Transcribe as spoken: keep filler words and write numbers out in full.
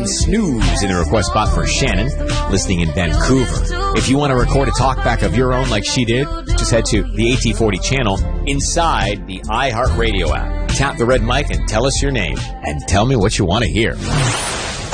and snooze in the request spot for Shannon, listening in Vancouver. If you want to record a talkback of your own like she did, just head to the A T forty channel inside the iHeartRadio app. Tap the red mic and tell us your name, and tell me what you want to hear.